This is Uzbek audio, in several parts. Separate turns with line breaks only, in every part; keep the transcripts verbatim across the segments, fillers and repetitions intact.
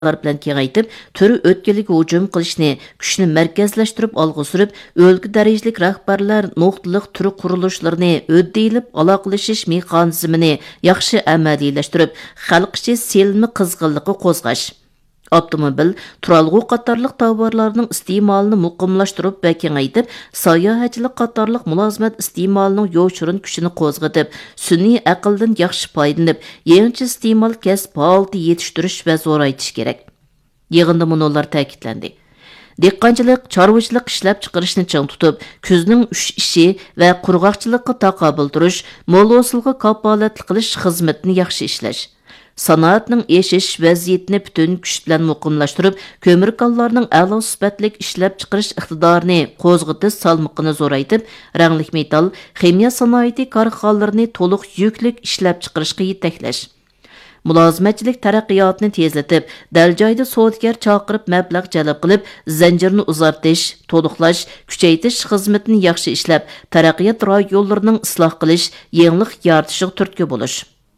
bilan kengaytib, türü o'tkinlik hujum qilishni kuchni markazlashtirib olg'a surib, o'lka darajalik rahbarlar nuqtaliq türü qurilishlarni o'ddiyilib aloqalashish mexanizmini yaxshi amaliylashtirib, xalq ichi selmi qizg'inligi qo'zg'ash. Avtomobil, turalg'u qatorliq tovarlarning iste'molini muqimlashtirib va kengaytib, sayohatchilik qatorliq mulozimat iste'molining yo'shirin kuchini qo'zg'atib, sun'iy aqldan yaxshi foydalanib, yangi iste'mol kasb faoliyati yetishtirish va zo'raytirish kerak. Yig'inda munolar ta'kidlandi. Dehqonchilik, chorvachilik ishlab chiqarishni ching tutib, kuzning uch ishi va qurg'oqchilikqa taqobil turish, mo'l hosilga kafolatli qilish xizmatini yaxshi ishlash. Sanoatning eshish vaziyatini butun kuch bilan muqimlashtirib, ko'mir konlarning a'lo sifatlik ishlab chiqarish iqtidorini qo'zg'atish salmoqini zo'raytib, ranglik metal, ximiya sanoati korxonalarini to'liq yuklik ishlab chiqarishga yetaklash. Mulozimatchilik taraqqiyotini tezlatib, dal joyda savdogar chaqirib mablag' jalb qilib, zanjirni uzartish, to'liqlash, kuchaytirish xizmatini yaxshi ishlab, taraqqiyot rayonlarining isloh qilish, yangilik yaratishga turtki bo'lish.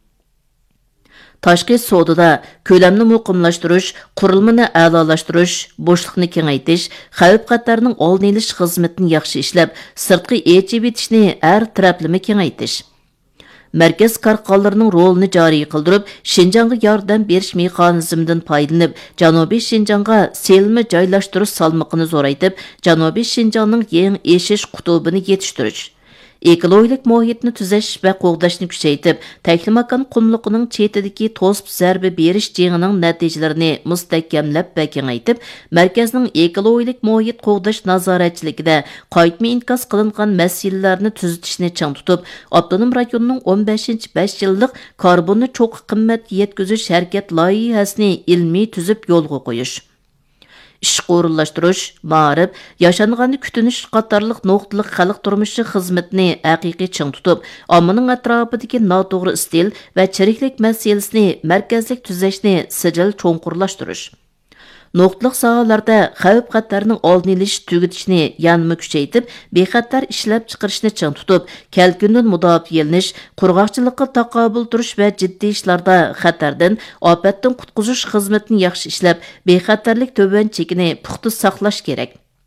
Tashqi savdoda ko'lamni muqimlashtirish, qurilmani a'lolashtirish, bo'shliqni kengaytirish, xavf-xatarning oldini olish xizmatini yaxshi ishlab, sirtqi echib etishni har taraflama kengaytirish. Merkez korxonalarining rolini joriy qildirib, Şinjanga yordam berish mexanizmidan foydalanib, Janubiy Şinjanga selmi joylashtirish salmoqini zo'raytib, Janubiy Şinjanning yangi eshish qutubini yetishtirish. Ekologik muhitni tuzash va qo'g'dashni kuchaytirib, Taklimakan qumliqining chetidagi to'sib zarba berish jeng'ining natijalarini mustahkamlab va kengaytib, markazning ekologik muhit qo'g'dash nazoratchiligida qaytma inkas qilingan masalalarni tuzatishni ching tutib, avtonom rayonning o'n beshinchi besh yillik karbonni cho'q qimmat yetkazish harakat loyihasini ilmiy tuzib yo'lga qo'yish. ish qo'rillashtirish, ma'rif, yashanganni kutinish qatorliq nuqtaliq xalq turmushi xizmatini haqiqiy ching tutib, ommaning atrofidagi noto'g'ri istil va chiriklik masalasini markazlik tuzashni sijil cho'nqurlashtirish. Nuqtaliq sohalarda xavf-xatarning oldini olish, tugatishni yanma kuchaytirib, bexatar ishlab chiqarishni ching tutib, kelkundan mudofialanish, qurg'oqchilikqa taqobil turish va jiddiy ishlarda xatardan, ofatdan qutqizish xizmatini yaxshi ishlab, bexatarlik to'ban chekini puxta saqlash kerak.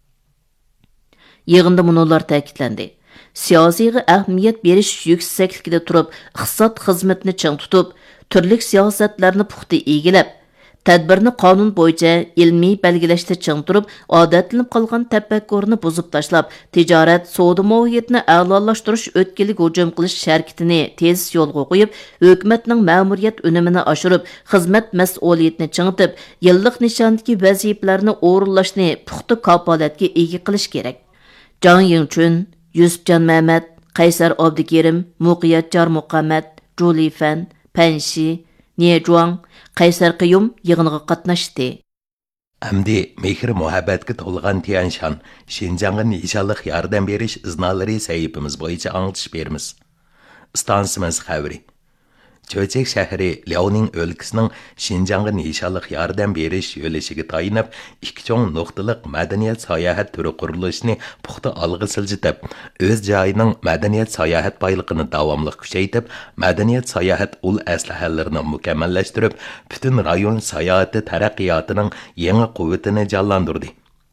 Yig'inda munolar ta'kidlandi. Siyosiyga ahamiyat berish yuksakligida turib, iqtisod xizmatini ching tutib, turli siyosatlarni puxta egilab, tadbirni qonun bo'yicha ilmiy belgilashda ching turib, odatlanib qolgan tafakkurni buzib tashlab, tijorat, savdo muhitini a'lolashtirish o'tkinlik hujum qilish harakatini tez yo'lga qo'yib, hukumatning ma'muriyat unumini oshirib, xizmat mas'uliyatini chingitib, yillik nishondagi vazifalarni o'rinlashni puxta kafolatga ega qilish kerak. Jan Yingchun, Yusufjon Mahmad, Qaysar Abdukerim, Muqiyatjar Muqammad, Juli Fan, Panshi, Niejuang, Qaysar Qiyum yig'iniga qatnashdi.
Amdi mehr muhabbatga to'lgan Tianshan, Şinjanga nishonliq yordam berish iznolari sahifamiz bo'yicha anglitish beramiz. Stansimiz xabari. Cho'chak shahri Liaoning o'lkasining Şinjanga nishonliq yordam berish yo'lishiga tayinib, ikki cho'ng nuqtaliq madaniyat sayohat turi qurilishini puxta olg'a siljitib, o'z joyining madaniyat sayohat boyligini davomli kuchaytirib, madaniyat sayohat ul aslahalarini mukammallashtirib, butun rayon sayohati taraqqiyotining yangi quvvatini jonlantirdi.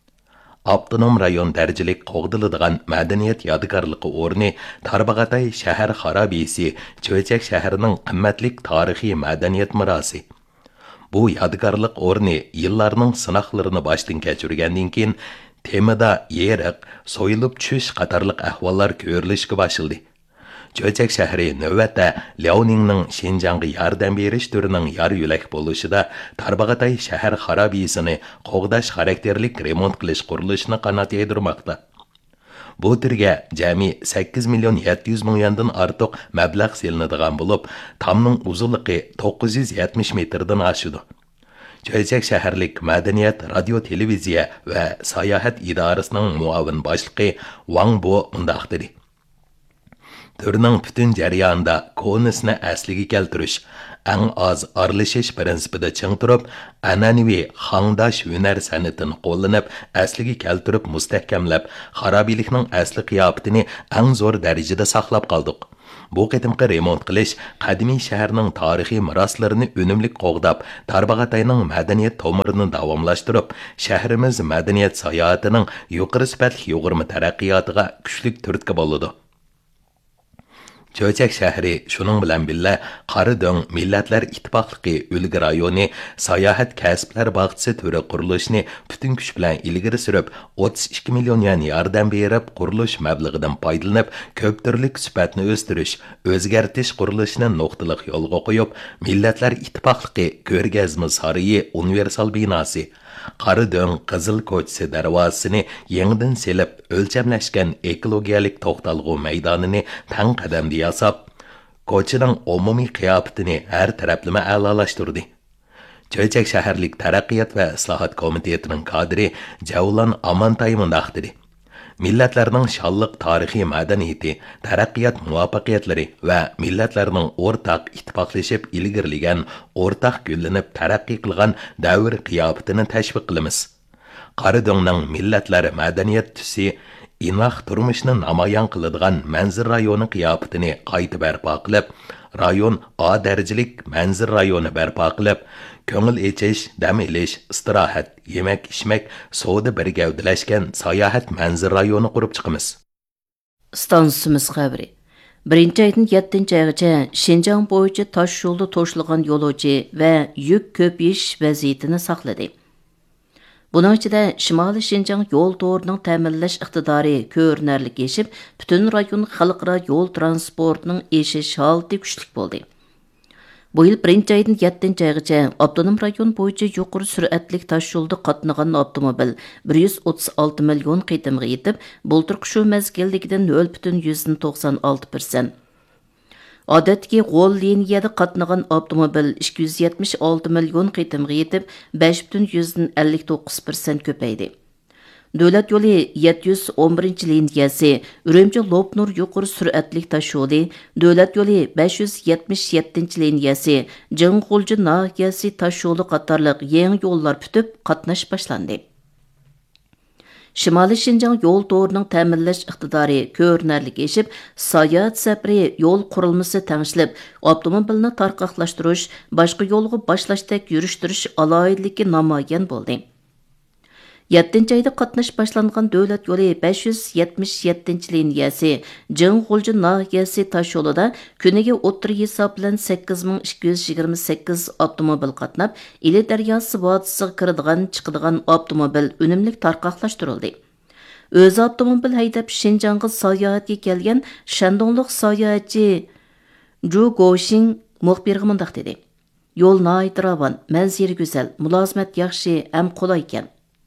Avtonom rayon darajalik qo'g'diladigan madaniyat yodgorligi o'rni Tarbag'atay shahar xarobisi, Cho'chak shahrining qimmatlik tarixiy madaniyat merosi. Bu yodgorlik o'rni yillarning sinoqlarini boshdan kechirgandan keyin temada yeriq, so'yilib tushish qatorliq ahvollar ko'rilishga boshladi. Cho'chak shahri navbatda Liaoningning Şinjanga yordam berish turining yar yo'lak bo'lishida Tarbag'atay shahar xarobisini qo'g'dash xarakterlik remont qilish qurilishini qanot yedirmoqda. Bu turga jami sakkiz million yetti yuz ming yuandan ortiq mablag' selinadigan bo'lib, tomning uzunligi to'qqiz yuz yetmish metrdan oshadi. Cho'chak shaharlik madaniyat, radio, televiziya va sayohat idorasining muavin boshlig'i Wang Bo mundaq dedi. Turning butun jarayonida konisni asliga keltirish, eng oz aralashish prinsipida ching turib, an'anaviy xangdosh hunar san'atini qo'llanib, asliga keltirib mustahkamlab, xarobiylikning asli qiyofatini eng zo'r darajada saqlab qoldik. Bu qitimqi remont qilish qadimiy shaharning tarixiy meroslarini unumli qo'g'dab, Tarbag'atayning madaniyat tomirini davomlashtirib, shahrimiz madaniyat sayohatining yuqori sifatli yo'g'irma taraqqiyotiga kuchli turtki bo'ladi. Cho'chak shahri shuning bilan billa Qaridong Millatlar Ittifoqligi Ulgi rayoni sayohat kasblar bog'chisi turi qurilishini butun kuch bilan ilgari surib, o'ttiz ikki million yuan yordam berib, qurilish mablag'idan foydalanib, ko'p turli sifatni o'stirish, o'zgartish qurilishini nuqtaliq yo'lga qo'yib, Millatlar Ittifoqligi ko'rgazma saroyi universal binosi Qaridong Qizil ko'chasi darvozasini yangidan selib, o'lchamlashgan ekologiyalik to'xtalg'u maydonini tang qadamda yasab, ko'chaning umumiy qiyofatini har taraflama a'lolashtirdi. Cho'chak shaharlik taraqqiyot va islohot komitetining kadri Javlon Amantay mundaq dedi. Millatlarning shonliq tarixiy madaniyati, taraqqiyot muvaffaqiyatlari va millatlarning o'rtaq ittifoqlashib ilgirlagan, o'rtaq gullanib taraqqiy qilgan davr qiyofatini tashviq qilamiz. Qaridongning millatlar madaniyat tusi inoq turmushni namoyon qiladigan manzil rayoni qiyofatini qayta barpo qilib, rayon A darajalik manzil rayoni barpo qilib, ko'ngil echish, dam olish, istirohat, yemak, ichmak, savdo bir gavdalashgan sayohat manzil rayoni qurib chiqamiz.
Stansimiz xabari. birinchi aydan yettinchi aygacha Şinjan bo'yicha tosh yo'lda to'shilgan yo'lovchi va yuk ko'payish vaziyatini saqladi. Bunun ichida Shimoliy Şinjan yo'l to'rining ta'minlash iqtidori ko'rinarli yeshib, butun rayon xalqaro yo'l transportining eshish holati kuchli bo'ldi. Bu yil birinchi aydan yettinchi aygacha avtonom rayon bo'yicha yuqori sur'atli tosh yo'lda qatnagan avtomobil bir yuz o'ttiz olti million qitimga yetib, bulturqi shu mezgildagidan nol butun to'qson olti persent. Odatdagi g'ol liniyada qatnagan avtomobil ikki yuz yetmish olti million qitimga yetib, besh butun ellik to'qqiz persent ko'paydi. Davlat yo'li yetti yuz o'n birinchi liniyasi Urumchi Lopnur yuqori sur'atli tosh yo'li, davlat yo'li besh yuz yetmish yettinchi liniyasi Jing'ulji nahiyasi tosh yo'li qatorliq yangi yo'llar putib qatnash boshlandi. Shimoliy Şinjan yo'l to'rining ta'minlash iqtidori ko'rinarli eshib, sayohat safari yo'l qurilmasi tangishilib, avtomobilni tarqoqlashtirish, boshqa yo'lga boshlashdak yurishtirish alohidligi namoyon bo'ldi. yettinchi ayda qatnash boshlangan davlat yo'li besh yuz yetmish yettinchi liniyasi Jing'ulji nahiyasi tosh yo'lida kuniga o'ttir hisob bilan sakkiz ming ikki yuz yigirma sakkiz avtomobil qatnab, Ili daryosi vodiysiga kiradigan, chiqadigan avtomobil unumli tarqoqlashtirildi. O'z avtomobil haydab Şinjanga sayohatga kelgan Shandonlik sayohatchi Ju Goshing muxbirga mundaq dedi. Yo'l nihoyat ravon, manzari go'zal, mulozimat yaxshi, ham qulay ekan.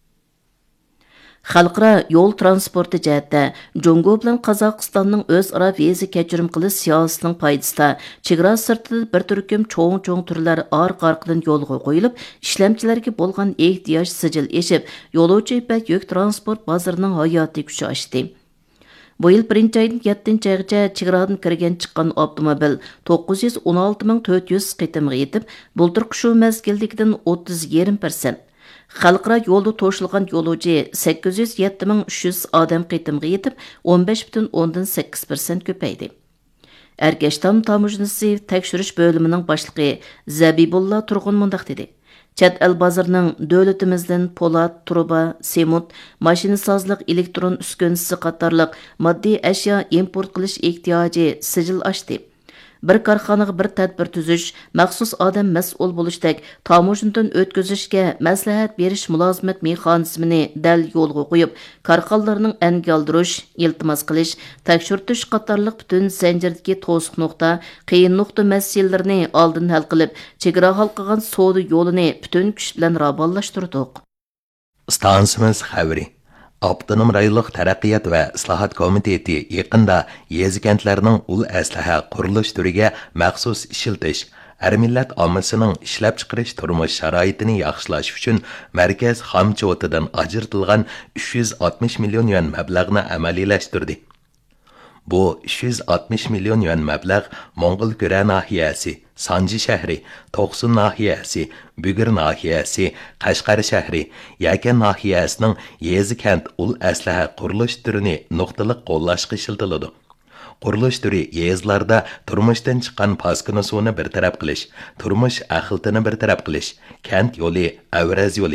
Xalqaro yo'l transporti jihatda Jongo bilan Qozog'istonning o'zaro viza kechirim qilish siyosatining foydasida chegara sirtida bir turkum cho'ng-cho'ng turlar orqa-orqadan yo'lga qo'yilib, ishlamchilarga bo'lgan ehtiyoj sijil eshib, yo'lovchi ipak yuk transport bozorining hayotiy kuchi oshdi. Bu yil birinchi aydan yettinchi aygacha chegaradan kirgan chiqqan avtomobil to'qqiz yuz o'n olti ming to'rt yuz qitimga yetib, bulturqi shu mezgildagidan o'ttiz yarim persent. Xalqaro yo'lda to'shilgan yo'lovchi sakkiz yuz yetti ming uch yuz odam qitimga yetib, o'n besh butun o'ndan sakkiz persent ko'paydi. Ergashtam tamujnisi tekshirish bo'limining boshlig'i Zabibulla Turg'un mundaq dedi. Chet el bozorining davlatimizdan po'lat, truba, semut, mashina sozliq, elektron uskunasi qatorliq moddiy ashyo import qilish ehtiyoji sijil oshdi. Bir korxonaga bir tadbir tuzish, maxsus odam mas'ul bo'lishdek tamojindan o'tkazishga maslahat berish mulozimat mexanizmini dal yo'lga qo'yib, korxonalarning angaldirish, iltimos qilish, tekshirtish qatorliq butun zanjirdagi to'siq nuqta, qiyin nuqta masalalarini oldin hal qilib, chegara halqagan savdo yo'lini butun kuch bilan ravonlashtirdik.
Stansimiz xabari. Avtonom rayonlik taraqqiyot va islohot komiteti yaqinda yezi kentlarning ul aslaha qurilish turiga maxsus ishiltish, har millat ommasining ishlab chiqarish turmush sharoitini yaxshilash uchun markaz xomchavotidan ajratilgan uch yuz oltmish million yuan mablag'ni amaliylashtirdi. Bu uch yuz oltmish million yuan mablag' Mo'ng'ulkura nahiyasi, Sanji shahri, To'qsun nahiyasi, Bugir nahiyasi, Qashqar shahri, Yakan nahiyasining yezi kent ul aslaha qurilish turini nuqtaliq qo'llashga ishiltiladi. qurilish turi yezlarda turmushdan chiqqan paskina suvni bir taraf qilish, turmush axiltini bir taraf qilish, kent yo'li, avraz yo'li